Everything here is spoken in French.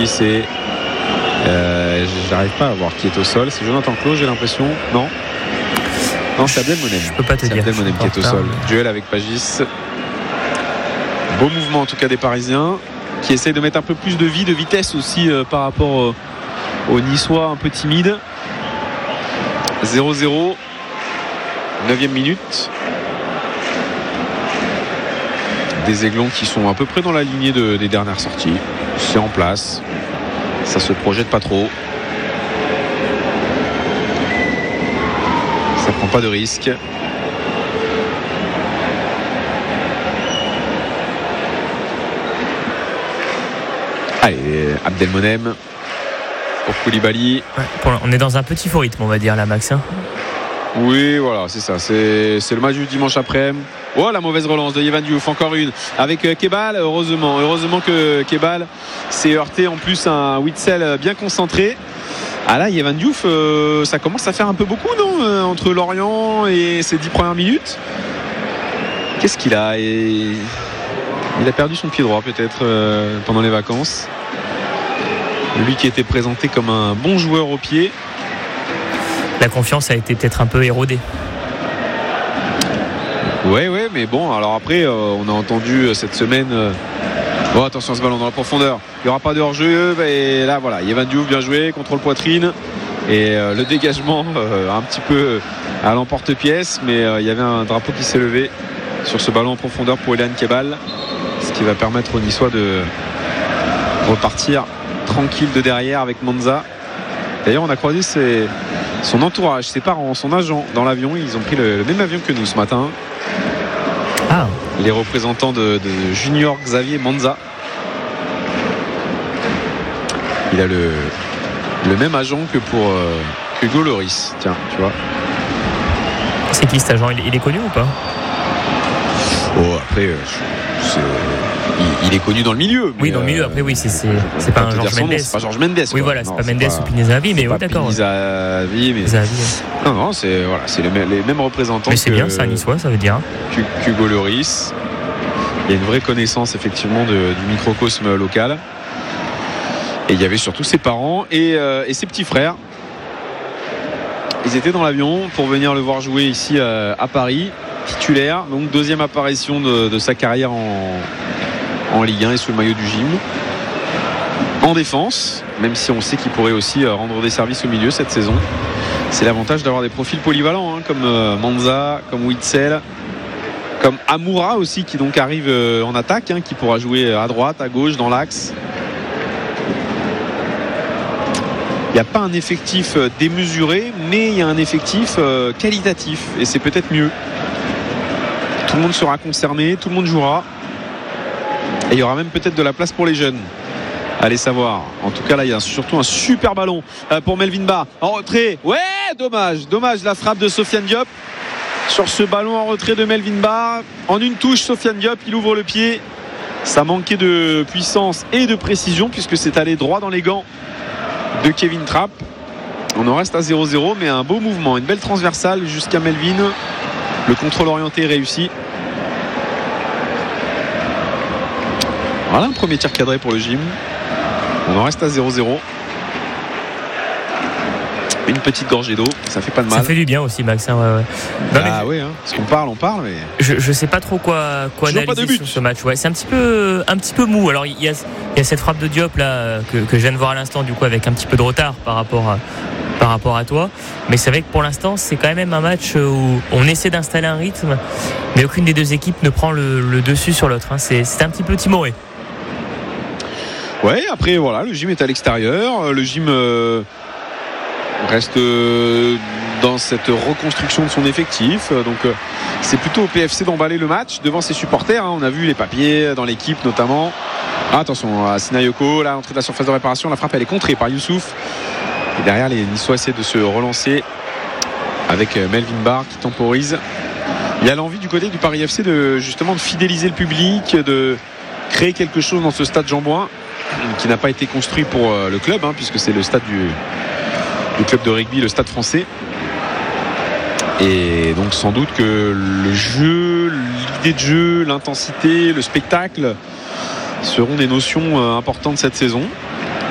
qui c'est j'arrive pas à voir qui est au sol. C'est Jonathan Klaus, j'ai l'impression. Non, c'est Abdelmonem. Je peux pas te dire. Abdelmonem qui est au sol. Duel avec Pagis. Beau mouvement en tout cas des Parisiens qui essayent de mettre un peu plus de vie, de vitesse aussi par rapport aux Niçois un peu timides. 0-0, 9e minute. Des Aiglons qui sont à peu près dans la lignée des dernières sorties. C'est en place. Ça se projette pas trop. Ça prend pas de risque. Allez, Abdelmonem pour Koulibaly. Ouais, on est dans un petit faux rythme, on va dire là, Max. Oui, voilà, c'est ça. C'est le match du dimanche après-midi. Oh, la mauvaise relance de Yvan Diouf, encore une avec Kebal. Heureusement que Kebal s'est heurté en plus à un Witsel bien concentré. Ah là, Yvan Diouf, ça commence à faire un peu beaucoup, non, entre Lorient et ses 10 premières minutes. Qu'est-ce qu'il a? Il a perdu son pied droit peut-être pendant les vacances. Lui qui était présenté comme un bon joueur au pied. La confiance a été peut-être un peu érodée. Ouais, mais bon, alors après, on a entendu cette semaine. Bon, attention à ce ballon dans la profondeur. Il n'y aura pas de hors-jeu. Et là, voilà, Yvan Diouf bien joué, contrôle poitrine. Et le dégagement un petit peu à l'emporte-pièce. Mais il y avait un drapeau qui s'est levé sur ce ballon en profondeur pour Eliane Kebal. Ce qui va permettre aux Niçois de repartir tranquille de derrière avec Manza. D'ailleurs, on a croisé son entourage, ses parents, son agent dans l'avion. Ils ont pris le même avion que nous ce matin. Ah. Les représentants de Junior Xavier Manza. Il a le même agent que pour Hugo Loris. Tiens, tu vois. C'est qui cet agent? Il est connu ou pas? Oh, après, il est connu dans le milieu. Oui, dans le milieu. Après, oui, c'est pas un Georges Mendes. C'est pas Georges Mendes. Oui, voilà, c'est pas Mendes ou Pini Zahavi, mais oui, d'accord. Pini Zahavi, mais non, c'est les mêmes représentants. Mais c'est bien ça, Niçois, ça veut dire. Hugo Loris. Il y a une vraie connaissance effectivement du microcosme local. Et il y avait surtout ses parents et ses petits frères. Ils étaient dans l'avion pour venir le voir jouer ici à Paris, titulaire. Donc deuxième apparition de sa carrière en Ligue 1 et sous le maillot du gym. En défense, même si on sait qu'il pourrait aussi rendre des services au milieu cette saison. C'est l'avantage d'avoir des profils polyvalents, comme Manza, comme Witsel, comme Amoura aussi, qui donc arrive en attaque, qui pourra jouer à droite, à gauche, dans l'axe. Il n'y a pas un effectif démesuré, mais il y a un effectif qualitatif, et c'est peut-être mieux. Tout le monde sera concerné, tout le monde jouera, et il y aura même peut-être de la place pour les jeunes. Allez savoir. En tout cas là, il y a surtout un super ballon pour Melvin Barr en retrait. Ouais, dommage la frappe de Sofiane Diop sur ce ballon en retrait de Melvin Barr. En une touche, Sofiane Diop, il ouvre le pied. Ça manquait de puissance et de précision puisque c'est allé droit dans les gants de Kevin Trapp. On en reste à 0-0, mais un beau mouvement, une belle transversale jusqu'à Melvin. Le contrôle orienté réussi. Voilà un premier tir cadré pour le gym. On en reste à 0-0. Une petite gorgée d'eau, ça fait pas de mal. Ça fait du bien aussi, Max. Ouais. Ah oui, parce qu'on parle, mais je sais pas trop quoi analyser sur ce match. Ouais, c'est un petit peu mou. Alors il y a cette frappe de Diop là que je viens de voir à l'instant, du coup avec un petit peu de retard par rapport à toi. Mais c'est vrai que pour l'instant, c'est quand même un match où on essaie d'installer un rythme, mais aucune des deux équipes ne prend le dessus sur l'autre. C'est un petit peu timoré. Ouais, après voilà, le gym est à l'extérieur. Le gym reste dans cette reconstruction de son effectif. Donc c'est plutôt au PFC d'emballer le match devant ses supporters. On a vu les papiers dans l'équipe notamment. Attention à Sinayoko, là, entrée de la surface de réparation. La frappe elle est contrée par Youssouf. Et derrière, les Niçois essaient de se relancer avec Melvin Barr qui temporise. Il y a l'envie du côté du Paris FC de fidéliser le public, de créer quelque chose dans ce stade Jean-Bouin qui n'a pas été construit pour le club, puisque c'est le stade du club de rugby, le stade français. Et donc sans doute que le jeu, l'idée de jeu, l'intensité, le spectacle seront des notions importantes cette saison.